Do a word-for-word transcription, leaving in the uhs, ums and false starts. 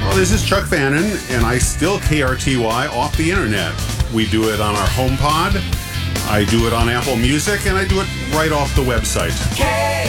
Well, this is Chuck Fannin, and I still K R T Y off the internet. We do it on our HomePod, I do it on Apple Music, and I do it right off the website. K